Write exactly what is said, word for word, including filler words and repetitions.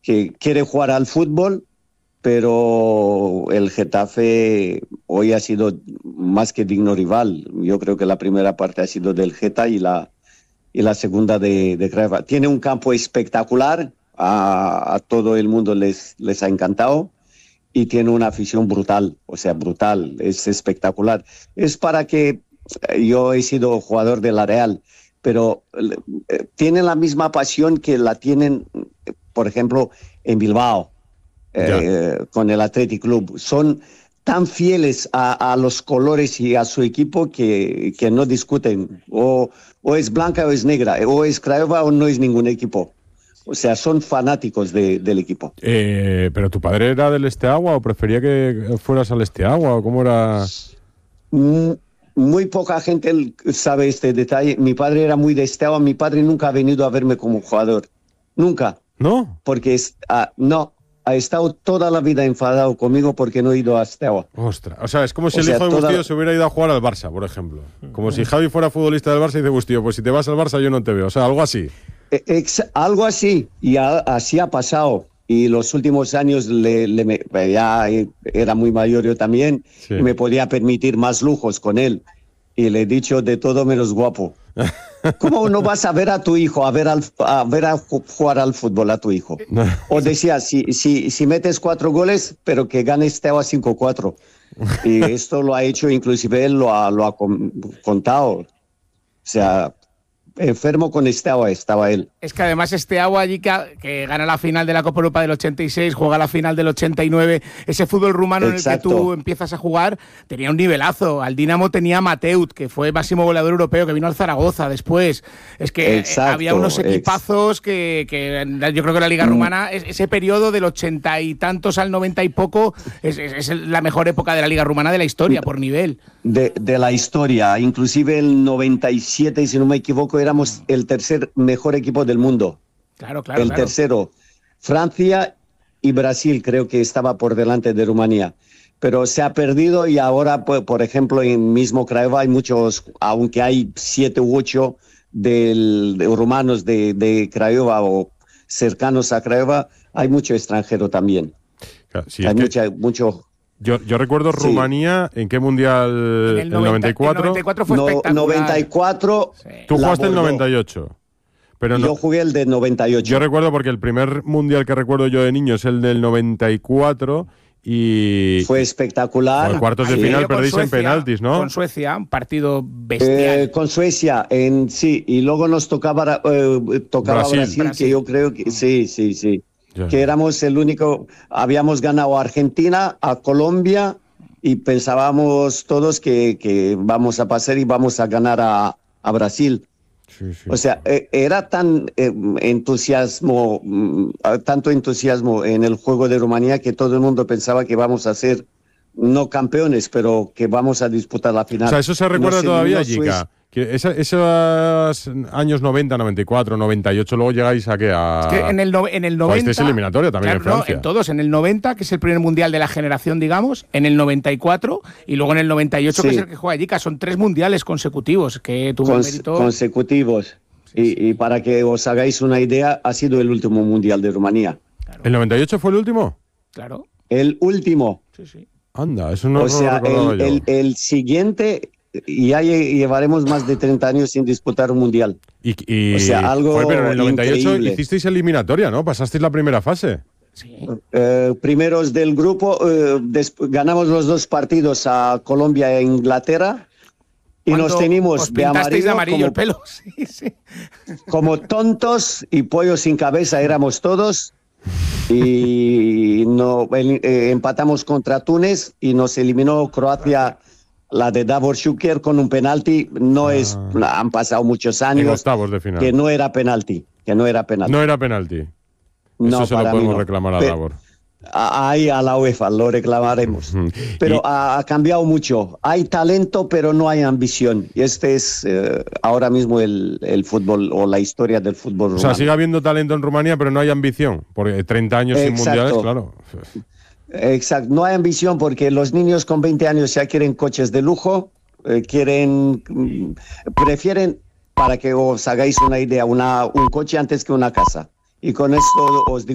que quiere jugar al fútbol, pero el Getafe hoy ha sido más que digno rival. Yo creo que la primera parte ha sido del Geta y la, y la segunda de, de Craiova. Tiene un campo espectacular, a, a todo el mundo les, les ha encantado, y tiene una afición brutal, o sea, brutal, es espectacular. Es para que, yo he sido jugador de la Real, pero eh, tienen la misma pasión que la tienen, por ejemplo, en Bilbao, eh, con el Athletic Club. Son tan fieles a, a los colores y a su equipo que, que no discuten. O, o es blanca o es negra, o es Craiova o no es ningún equipo. O sea, son fanáticos de, del equipo. Eh, ¿Pero tu padre era del Esteagua o prefería que fueras al Esteagua? ¿O cómo era? Muy poca gente sabe este detalle. Mi padre era muy de Esteagua. Mi padre nunca ha venido a verme como jugador. Nunca. ¿No? Porque es, uh, no, ha estado toda la vida enfadado conmigo porque no he ido a Esteagua. Ostras, o sea, es como si o el sea, hijo de toda... Bustillo se hubiera ido a jugar al Barça, por ejemplo. Como si Javi fuera futbolista del Barça y dice, Bustillo, pues si te vas al Barça yo no te veo. O sea, algo así. Ex, algo así, y a, así ha pasado. Y los últimos años le, le, ya era muy mayor yo también, sí. Y me podía permitir más lujos con él. Y le he dicho de todo menos guapo. ¿Cómo no vas a ver a tu hijo, a ver, al, a ver a jugar al fútbol a tu hijo? O decía, si, si, si metes cuatro goles, pero que gane Esteagua cinco cuatro. Y esto lo ha hecho, inclusive él lo ha, lo ha contado. O sea... enfermo con Esteagua estaba él. Es que además Esteagua allí que, que gana la final de la Copa Europa del ochenta y seis, juega la final del ochenta y nueve, ese fútbol rumano Exacto. en el que tú empiezas a jugar, tenía un nivelazo. Al Dinamo tenía Mateut, que fue máximo goleador europeo, que vino al Zaragoza después. Es que Exacto. había unos equipazos que, que yo creo que la Liga mm. Rumana, ese periodo del ochenta y tantos al noventa y poco, es, es, es la mejor época de la Liga Rumana de la historia, por nivel. De, de la historia, inclusive el noventa y siete, si no me equivoco, éramos el tercer mejor equipo del mundo. Claro, claro. El claro. tercero. Francia y Brasil creo que estaba por delante de Rumanía. Pero se ha perdido y ahora, pues, por ejemplo, en mismo Craiova hay muchos, aunque hay siete u ocho del, de rumanos de, de Craiova o cercanos a Craiova, hay mucho extranjero también. Claro, sí, hay es mucha, que... mucho... Yo, yo recuerdo sí. Rumanía, ¿en qué mundial? En el, noventa, ¿el noventa y cuatro? El noventa y cuatro fue no, espectacular. noventa y cuatro. Sí. Tú jugaste el noventa y ocho. Pero no, yo jugué el de noventa y ocho. Yo recuerdo porque el primer mundial que recuerdo yo de niño es el del noventa y cuatro y... Fue espectacular. Por cuartos de sí. final perdéis en penaltis, ¿no? Con Suecia, un partido bestial. Eh, con Suecia, en sí. Y luego nos tocaba, eh, tocaba Brasil. Brasil, Brasil, que yo creo que sí, sí, sí. Ya. Que éramos el único... Habíamos ganado a Argentina, a Colombia... y pensábamos todos que, que vamos a pasar y vamos a ganar a, a Brasil. Sí, sí. O sea, eh, era tan eh, entusiasmo, eh, tanto entusiasmo en el juego de Rumanía que todo el mundo pensaba que vamos a ser, no campeones, pero que vamos a disputar la final. O sea, eso se recuerda no todavía, Jica. Que esa, esos años noventa, noventa y cuatro, noventa y ocho, luego llegáis a qué? A... Es que en el, no, en el noventa... Pues eliminatoria también, claro, en Francia. No, en todos. En el noventa, que es el primer mundial de la generación, digamos, en el noventa y cuatro y luego en el noventa y ocho, sí. que es el que juega Jica. Son tres mundiales consecutivos que tuvo Cons- mérito... Consecutivos. Sí, y, sí. y para que os hagáis una idea, ha sido el último mundial de Rumanía. Claro. ¿El noventa y ocho fue el último? Claro. El último. Sí, sí. Anda, eso no o sea, lo el, el, el siguiente... Y ya llevaremos más de treinta años sin disputar un mundial. Y, y, o sea, algo fue, pero en el noventa y ocho increíble. Hicisteis eliminatoria, ¿no? Pasasteis la primera fase. Sí. Eh, primeros del grupo, eh, desp- ganamos los dos partidos a Colombia e Inglaterra y nos tenimos os de amarillo, de amarillo como, el pelo. Sí, sí. como tontos y pollos sin cabeza éramos todos. Y no, eh, empatamos contra Túnez y nos eliminó Croacia. La de Davor Šuker con un penalti, no ah. es, han pasado muchos años. En octavos de final. Que no era penalti, que no era penalti. No era penalti. No, Eso se lo podemos no. reclamar a Pe- Davor. Ahí a la UEFA lo reclamaremos. Pero y... ha, ha cambiado mucho. Hay talento, pero no hay ambición. Y este es eh, ahora mismo el, el fútbol o la historia del fútbol rumano. O sea, sigue habiendo talento en Rumanía, pero no hay ambición. Porque treinta años Exacto. sin mundiales, claro. Exacto, no hay ambición porque los niños con veinte años ya quieren coches de lujo, eh, quieren, prefieren, para que os hagáis una idea, una, un coche antes que una casa. Y con esto os digo